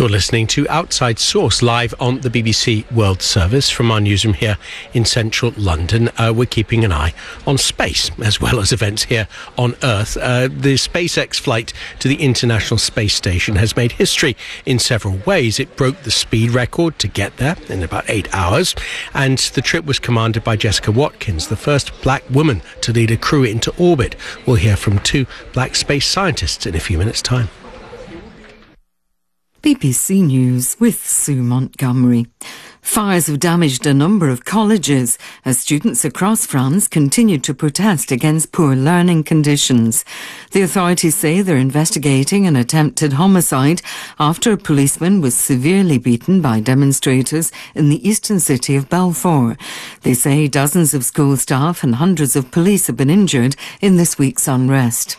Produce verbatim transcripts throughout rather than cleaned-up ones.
You're listening to Outside Source live on the B B C World Service from our newsroom here in central London. Uh, we're keeping an eye on space as well as events here on Earth. Uh, the SpaceX flight to the International Space Station has made history in several ways. It broke the speed record to get there in about eight hours, and the trip was commanded by Jessica Watkins, the first black woman to lead a crew into orbit. We'll hear from two black space scientists in a few minutes' time. B B C News with Sue Montgomery. Fires have damaged a number of colleges as students across France continue to protest against poor learning conditions. The authorities say they're investigating an attempted homicide after a policeman was severely beaten by demonstrators in the eastern city of Belfort. They say dozens of school staff and hundreds of police have been injured in this week's unrest.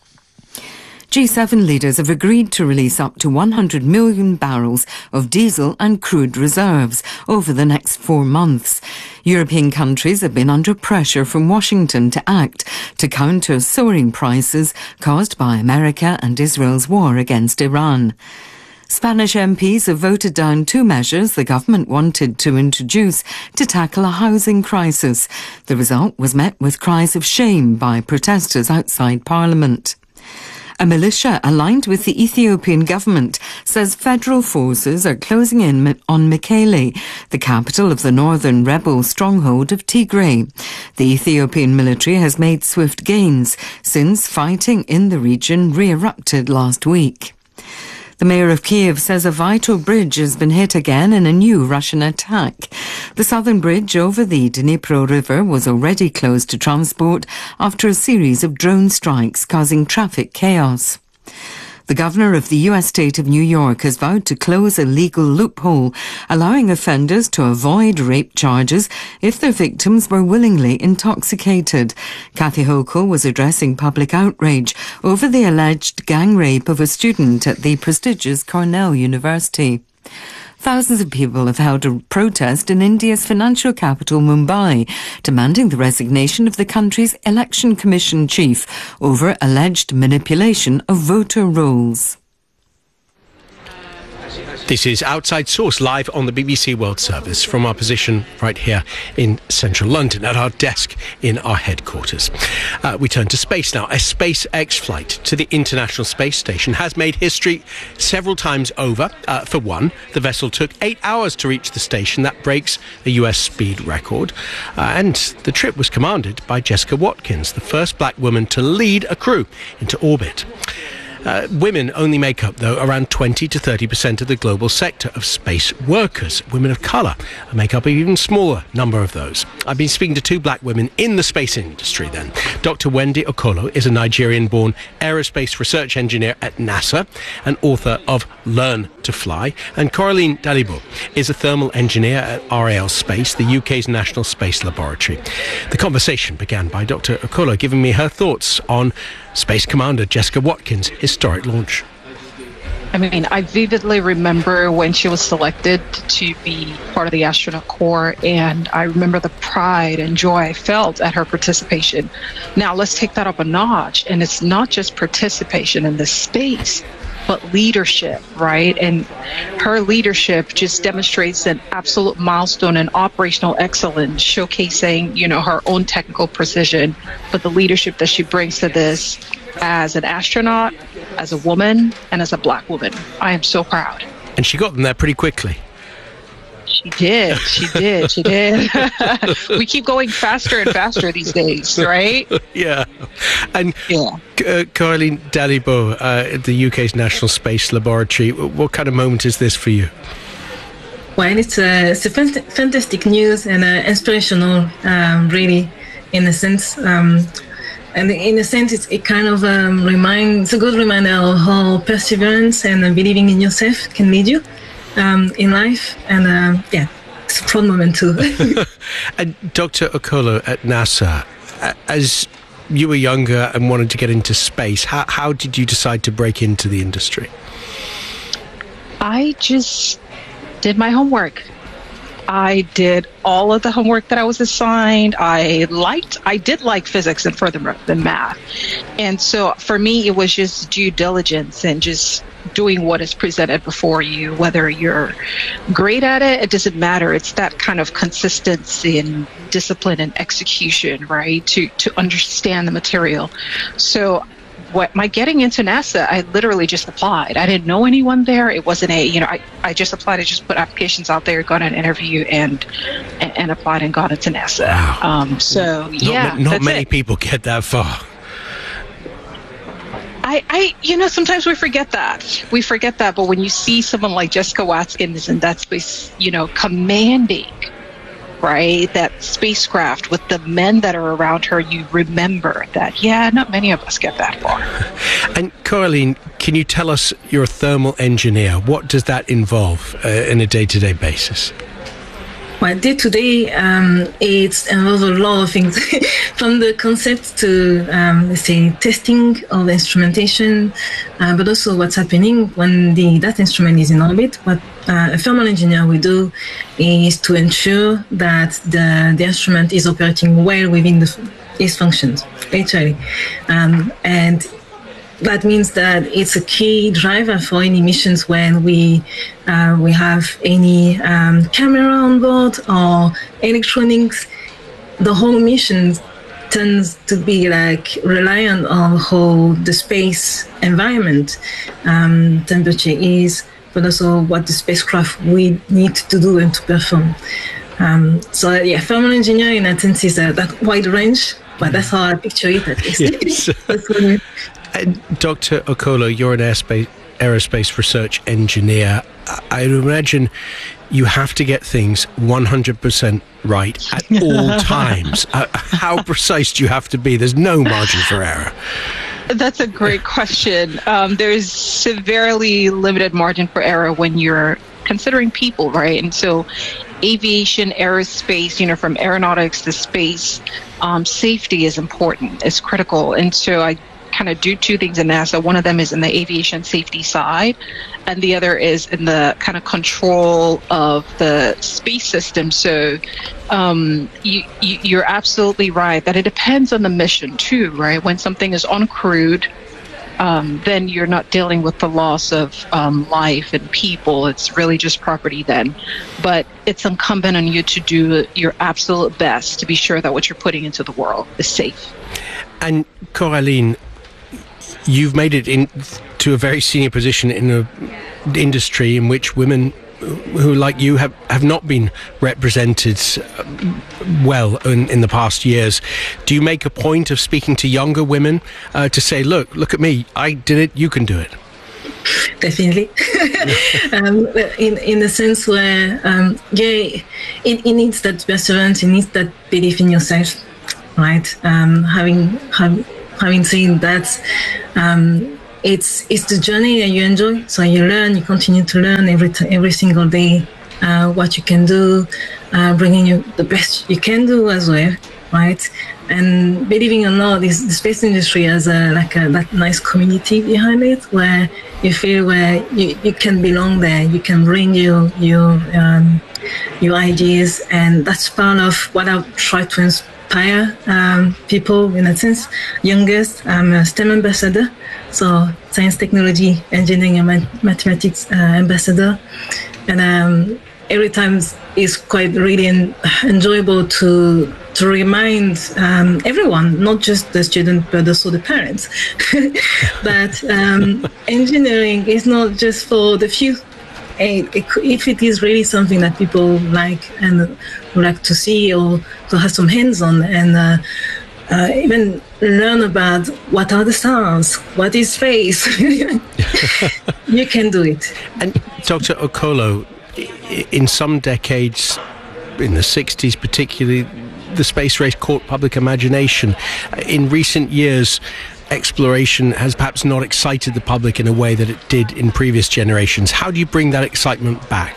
G seven leaders have agreed to release up to one hundred million barrels of diesel and crude reserves over the next four months. European countries have been under pressure from Washington to act to counter soaring prices caused by America and Israel's war against Iran. Spanish M Ps have voted down two measures the government wanted to introduce to tackle a housing crisis. The result was met with cries of shame by protesters outside Parliament. A militia aligned with the Ethiopian government says federal forces are closing in on Mekele, the capital of the northern rebel stronghold of Tigray. The Ethiopian military has made swift gains since fighting in the region re-erupted last week. The mayor of Kiev says a vital bridge has been hit again in a new Russian attack. The southern bridge over the Dnipro River was already closed to transport after a series of drone strikes causing traffic chaos. The governor of the U S state of New York has vowed to close a legal loophole, allowing offenders to avoid rape charges if their victims were willingly intoxicated. Kathy Hochul was addressing public outrage over the alleged gang rape of a student at the prestigious Cornell University. Thousands of people have held a protest in India's financial capital, Mumbai, demanding the resignation of the country's election commission chief over alleged manipulation of voter rolls. This is Outside Source live on the B B C World Service from our position right here in central London at our desk in our headquarters. Uh, we turn to space now. A SpaceX flight to the International Space Station has made history several times over. Uh, for one, the vessel took eight hours to reach the station. That breaks a U S speed record. Uh, and the trip was commanded by Jessica Watkins, the first black woman to lead a crew into orbit. Uh, women only make up, though, around twenty to thirty percent of the global sector of space workers. Women of colour make up an even smaller number of those. I've been speaking to two black women in the space industry then. Doctor Wendy Okolo is a Nigerian-born aerospace research engineer at NASA and author of Learn to Fly. And Coraline Dalibo is a thermal engineer at R A L Space, the U K's National Space Laboratory. The conversation began by Doctor Okolo giving me her thoughts on Space Commander Jessica Watkins' historic launch. I mean, I vividly remember when she was selected to be part of the astronaut corps, and I remember the pride and joy I felt at her participation. Now, let's take that up a notch, and it's not just participation in this space, but leadership, right? And her leadership just demonstrates an absolute milestone in operational excellence, showcasing, you know, her own technical precision, but the leadership that she brings to this as an astronaut, as a woman, and as a black woman. I am so proud. And she got them there pretty quickly. She did. She did. She did. We keep going faster and faster these days, right? Yeah. And yeah. Uh, Coraline Dalibo, uh, at the U K's National Space Laboratory, what kind of moment is this for you? Well, it's a, it's a fant- fantastic news and uh, inspirational, um, really, in a sense. Um, and in a sense, it's, it kind of um, reminds, it's a good reminder of how perseverance and uh, believing in yourself can lead you um, in life. And uh, yeah, it's a proud moment too. And Doctor Okolo at NASA, as you were younger and wanted to get into space, how, how did you decide to break into the industry? I just did my homework. I did all of the homework that I was assigned. I liked, I did like physics and further than math. And so for me, it was just due diligence and just doing what is presented before you, whether you're great at it, it doesn't matter. It's that kind of consistency and discipline and execution, right? To, to understand the material. So what my getting into NASA, I literally just applied. I didn't know anyone there. It wasn't a, you know, I, I just applied. I just put applications out there, got an interview, and and, and applied and got into NASA. Wow. Um, so not, yeah, not many it. people get that far. I, I, you know, sometimes we forget that. We forget that. But when you see someone like Jessica Watkins in that space, you know, commanding, right, that spacecraft with the men that are around her, you remember that, yeah, not many of us get that far. And Coraline, can you tell us, you're a thermal engineer. What does that involve uh, in a day-to-day basis? Well, day to day, um, it involves a lot of things, from the concept to, um, let's say, testing of the instrumentation, uh, but also what's happening when the that instrument is in orbit. What uh, a thermal engineer will do is to ensure that the the instrument is operating well within the, its functions, literally, um, and that means that it's a key driver for any missions when we uh, we have any um, camera on board or electronics. The whole mission tends to be like reliant on how the space environment um, temperature is, but also what the spacecraft we need to do and to perform. Um, so yeah, thermal engineering in that sense is a, that wide range, but that's how I picture it at least. Yes. And Doctor Okolo, you're an aerospace, aerospace research engineer. I imagine you have to get things one hundred percent right at all times. Uh, how precise do you have to be? There's no margin for error. That's a great question. Um, there's severely limited margin for error when you're considering people, right? And so aviation, aerospace, you know, from aeronautics to space, um, safety is important. It's critical. And so I kind of do two things in NASA. One of them is in the aviation safety side, and the other is in the kind of control of the space system. So um, you, you, you're absolutely right that it depends on the mission too, right? When something is uncrewed, um, then you're not dealing with the loss of um, life and people. It's really just property then. But it's incumbent on you to do your absolute best to be sure that what you're putting into the world is safe. And Coraline, you've made it into a very senior position in an industry in which women who, like you, have, have not been represented well in, in the past years. Do you make a point of speaking to younger women uh, to say, look, look at me, I did it, you can do it? Definitely. um, in in the sense where, um, yeah, it, it needs that perseverance, it needs that belief in yourself, right? Um, having, having Having seen that, um, it's it's the journey that you enjoy. So you learn, you continue to learn every t- every single day uh, what you can do, uh, bringing you the best you can do as well, right? And believing or not, this the space industry has a like a that nice community behind it, where you feel where you, you can belong there, you can bring your your um, your ideas, and that's part of what I try to inspire. Inspire um, people, in a sense. Youngest, I'm a STEM ambassador, so science, technology, engineering, and mathematics uh, ambassador. And um, every time it's quite really en- enjoyable to to remind um, everyone, not just the student, but also the parents, that um, engineering is not just for the few. If it is really something that people like and would like to see or to have some hands on, and uh, uh, even learn about what are the stars, what is space, you can do it. And Doctor Okolo, in some decades, in the sixties particularly, the space race caught public imagination. In recent years, exploration has perhaps not excited the public in a way that it did in previous generations. How do you bring that excitement back?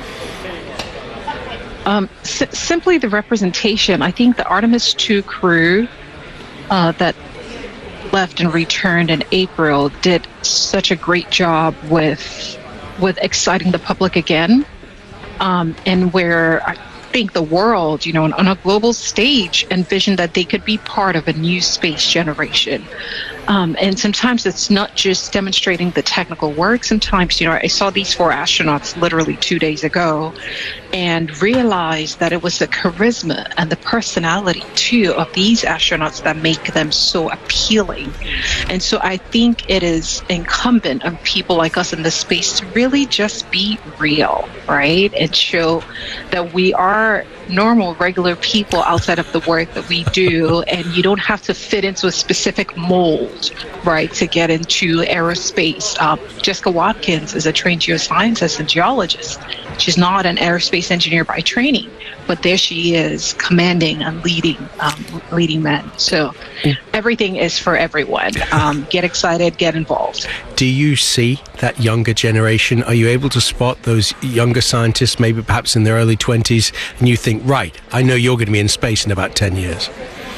Um, s- simply the representation. I think the Artemis two crew uh, that left and returned in April did such a great job with with exciting the public again. um, and where I think the world, you know, on a global stage, envisioned that they could be part of a new space generation. Um, and sometimes it's not just demonstrating the technical work. Sometimes, you know, I saw these four astronauts literally two days ago and realized that it was the charisma and the personality, too, of these astronauts that make them so appealing. And so I think it is incumbent on people like us in this space to really just be real, right? And show that we are normal, regular people outside of the work that we do, and you don't have to fit into a specific mold, right, to get into aerospace. Um, Jessica Watkins is a trained geoscientist and geologist. She's not an aerospace engineer by training, but there she is, commanding and leading, um, leading men. So everything is for everyone. Um, get excited, get involved. Do you see that younger generation? Are you able to spot those younger scientists, maybe perhaps in their early twenties, and you think, right, I know you're going to be in space in about ten years?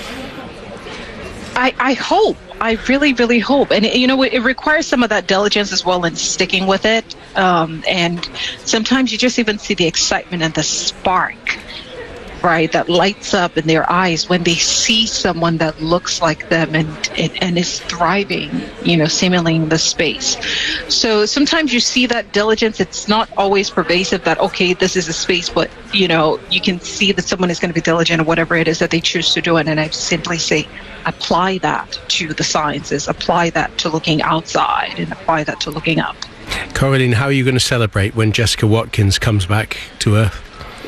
I, I hope. I really, really hope. And, you know, it, it requires some of that diligence as well and sticking with it. Um, and sometimes you just even see the excitement and the spark, right, that lights up in their eyes when they see someone that looks like them and, and, and is thriving, you know, seemingly in the space. So sometimes you see that diligence. It's not always pervasive that, okay, this is a space, but, you know, you can see that someone is going to be diligent or whatever it is that they choose to do. And, and I simply say, apply that to the sciences, apply that to looking outside, and apply that to looking up. Coraline, how are you going to celebrate when Jessica Watkins comes back to Earth?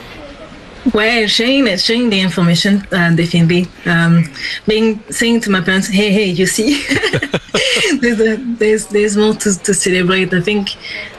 Well, sharing it, sharing the information, uh, definitely. Um, being saying to my parents, "Hey, hey, you see, there's, a, there's there's more to, to celebrate." I think,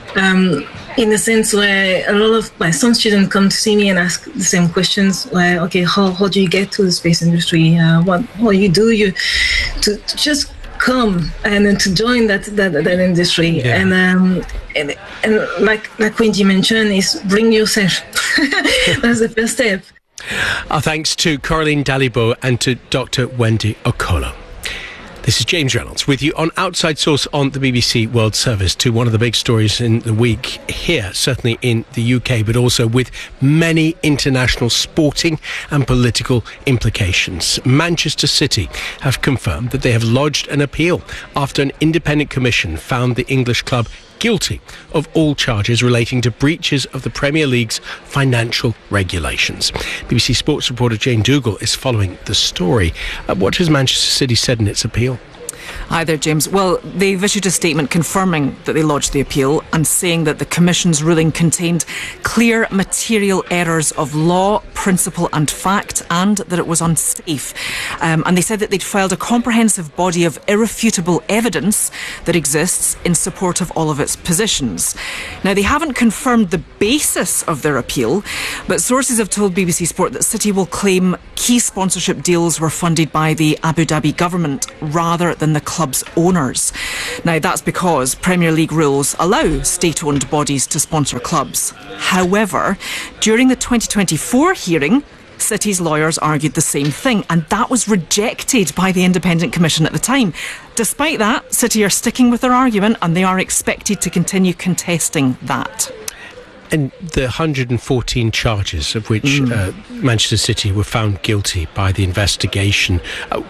um, in the sense where a lot of my some students come to see me and ask the same questions. Where, okay, how how do you get to the space industry? Uh, what what you do you to, to just come and then to join that that, that industry, yeah. and um and, and like like Wendy mentioned, is bring yourself. That's the first step. Our thanks to Coraline Dalibo and to Doctor Wendy Okolo. This is James Reynolds with you on Outside Source on the B B C World Service, to one of the big stories in the week here, certainly in the U K, but also with many international sporting and political implications. Manchester City have confirmed that they have lodged an appeal after an independent commission found the English club guilty of all charges relating to breaches of the Premier League's financial regulations. B B C Sports reporter Jane Dougal is following the story. Uh, what has Manchester City said in its appeal? Hi there, James. Well, they've issued a statement confirming that they lodged the appeal and saying that the Commission's ruling contained clear material errors of law, principle and fact, and that it was unsafe. Um, and they said that they'd filed a comprehensive body of irrefutable evidence that exists in support of all of its positions. Now, they haven't confirmed the basis of their appeal, but sources have told B B C Sport that City will claim key sponsorship deals were funded by the Abu Dhabi government rather than the club's owners. Now, that's because Premier League rules allow state-owned bodies to sponsor clubs. However, during the twenty twenty-four hearing, City's lawyers argued the same thing, and that was rejected by the Independent Commission at the time. Despite that, City are sticking with their argument, and they are expected to continue contesting that. And the one hundred fourteen charges of which mm. uh, Manchester City were found guilty by the investigation. Uh,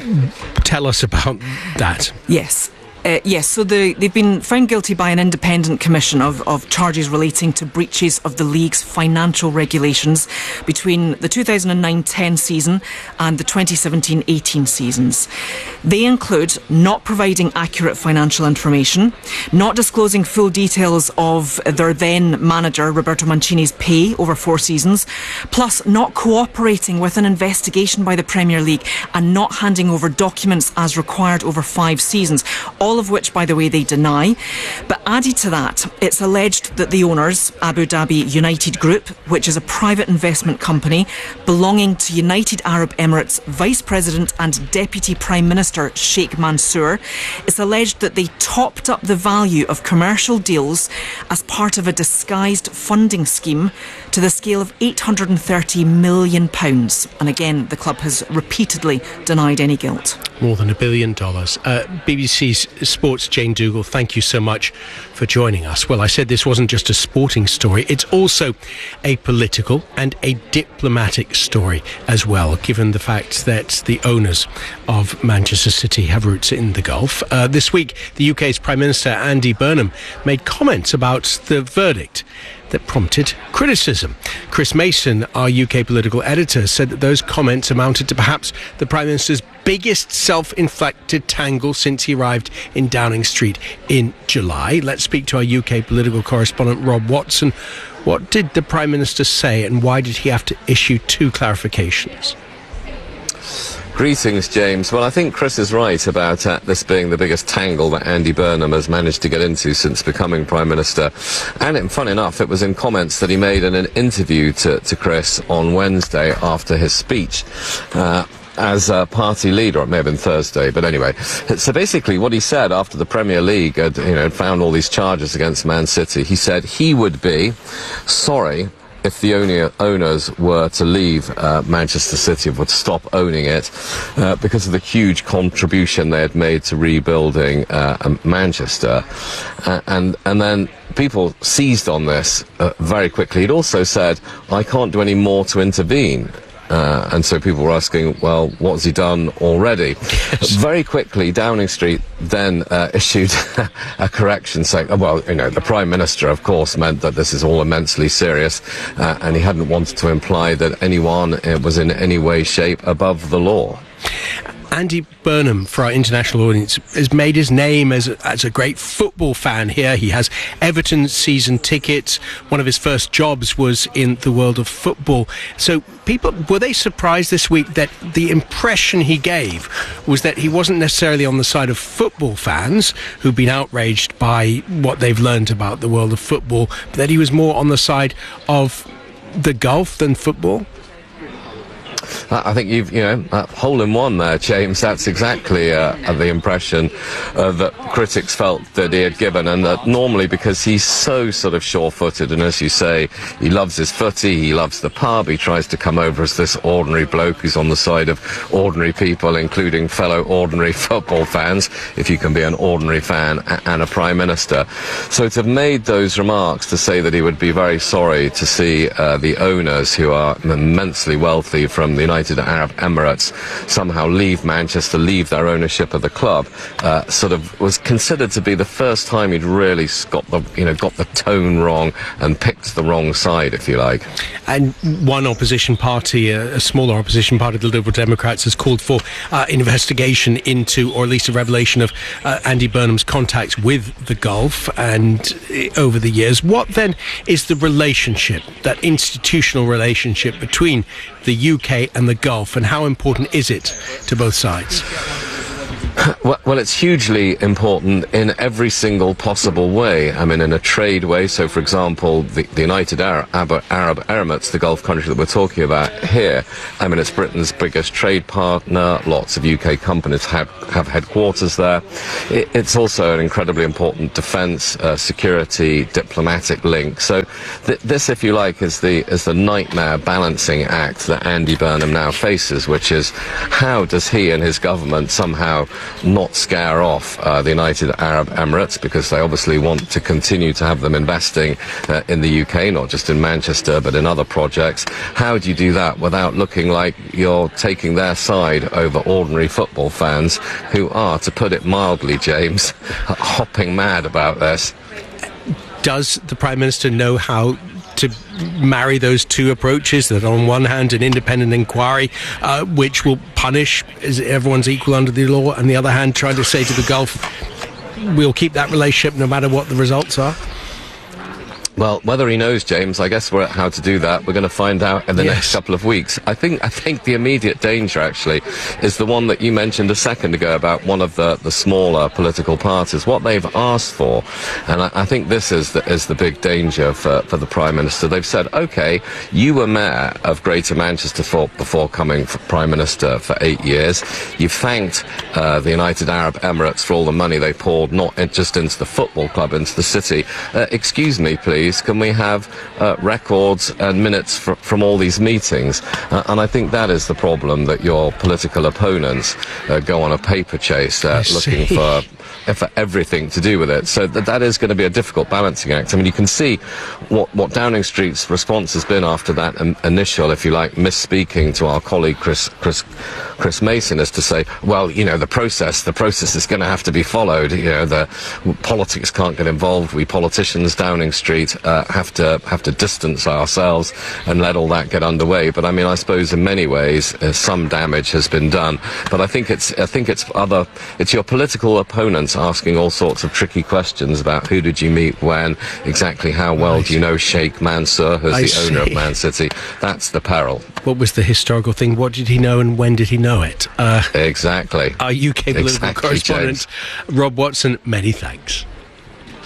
tell us about that. Yes. Uh, yes, so the, they've been found guilty by an independent commission of, of charges relating to breaches of the league's financial regulations between the two thousand nine ten season and the twenty seventeen eighteen seasons. They include not providing accurate financial information, not disclosing full details of their then manager Roberto Mancini's pay over four seasons, plus not cooperating with an investigation by the Premier League and not handing over documents as required over five seasons. All of which, by the way, they deny. But added to that, it's alleged that the owners, Abu Dhabi United Group, which is a private investment company belonging to United Arab Emirates Vice President and Deputy Prime Minister Sheikh Mansour, it's alleged that they topped up the value of commercial deals as part of a disguised funding scheme to the scale of eight hundred thirty million pounds. And again, the club has repeatedly denied any guilt. More than a billion dollars. Uh, B B C's Sports, Jane Dougal, thank you so much for joining us. Well, I said this wasn't just a sporting story, it's also a political and a diplomatic story as well, given the fact that the owners of Manchester City have roots in the Gulf. Uh, this week, the U K's Prime Minister Andy Burnham made comments about the verdict that prompted criticism. Chris Mason, our U K political editor, said that those comments amounted to perhaps the Prime Minister's biggest self-inflicted tangle since he arrived in Downing Street in July. Let's speak to our U K political correspondent Rob Watson. What did the Prime Minister say, and why did he have to issue two clarifications? Greetings, James. Well, I think Chris is right about uh, this being the biggest tangle that Andy Burnham has managed to get into since becoming Prime Minister. And fun enough, it was in comments that he made in an interview to, to Chris on Wednesday after his speech. Uh, as a party leader, or it may have been Thursday, but anyway. So basically what he said after the Premier League had, you know, found all these charges against Man City, he said he would be sorry if the owner, owners were to leave uh, Manchester City, would stop owning it, uh, because of the huge contribution they had made to rebuilding uh, Manchester. Uh, and, and then people seized on this uh, very quickly. He'd also said, I can't do any more to intervene. Uh, and so people were asking, well, what has he done already? Yes. Very quickly, Downing Street then uh, issued a correction saying, oh, well, you know, the Prime Minister, of course, meant that this is all immensely serious, uh, and he hadn't wanted to imply that anyone uh, was in any way, shape above the law. Andy Burnham, for our international audience, has made his name as a, as a great football fan here. He has Everton season tickets. One of his first jobs was in the world of football. So people, were they surprised this week that the impression he gave was that he wasn't necessarily on the side of football fans who've been outraged by what they've learned about the world of football, but that he was more on the side of the Gulf than football? I think you've, you know, uh, hole in one there, James. That's exactly uh, the impression uh, that critics felt that he had given, and that normally, because he's so sort of sure-footed, and as you say, he loves his footy, he loves the pub, he tries to come over as this ordinary bloke who's on the side of ordinary people, including fellow ordinary football fans, if you can be an ordinary fan and a Prime Minister. So to have made those remarks, to say that he would be very sorry to see uh, the owners, who are immensely wealthy from the United Arab Emirates, somehow leave Manchester, leave their ownership of the club, uh, sort of was considered to be the first time he'd really got the, you know, got the tone wrong and picked the wrong side, if you like. And one opposition party, a, a smaller opposition party, the Liberal Democrats, has called for uh, investigation into, or at least a revelation of, uh, Andy Burnham's contacts with the Gulf and uh, over the years. What then is the relationship, that institutional relationship between the U K and the Gulf, and how important is it to both sides? Well, well, it's hugely important in every single possible way. I mean, in a trade way. So, for example, the, the United Arab, Arab Emirates, the Gulf country that we're talking about here, I mean, it's Britain's biggest trade partner. Lots of U K companies have, have headquarters there. It, it's also an incredibly important defence, uh, security, diplomatic link. So, th this, if you like, is the is the nightmare balancing act that Andy Burnham now faces, which is how does he and his government somehow not scare off uh, the United Arab Emirates, because they obviously want to continue to have them investing uh, in the U K, not just in Manchester, but in other projects. How do you do that without looking like you're taking their side over ordinary football fans who are, to put it mildly, James, hopping mad about this? Does the Prime Minister know how to marry those two approaches, that on one hand an independent inquiry uh, which will punish as everyone's equal under the law, and the other hand trying to say to the Gulf, we'll keep that relationship no matter what the results are? Well, whether he knows, James, I guess we're at how to do that. We're going to find out in the yes. next couple of weeks. I think I think the immediate danger, actually, is the one that you mentioned a second ago about one of the, the smaller political parties, what they've asked for. And I, I think this is the, is the big danger for, for the Prime Minister. They've said, OK, you were Mayor of Greater Manchester for, before coming for Prime Minister for eight years. You've thanked uh, the United Arab Emirates for all the money they poured, not just into the football club, into the city. Uh, excuse me, please. Can we have uh, records and minutes fr from all these meetings? Uh, and I think that is the problem, that your political opponents uh, go on a paper chase uh, looking for for everything to do with it. So that that is going to be a difficult balancing act. I mean, you can see what, what Downing Street's response has been after that um, initial, if you like, misspeaking to our colleague Chris, Chris, Chris Mason, as to say, well, you know, the process, the process is going to have to be followed. You know, the politics can't get involved. We politicians, Downing Street, uh, have to have to distance ourselves and let all that get underway. But I mean, I suppose in many ways uh, some damage has been done. But I think it's I think it's other it's your political opponents asking all sorts of tricky questions about who did you meet when, exactly how well right. do you know Sheikh Mansour, who's I the see. owner of Man City. That's the peril. What was the historical thing? What did he know and when did he know it? Uh, exactly. Our U K political exactly, correspondent, James. Rob Watson, many thanks.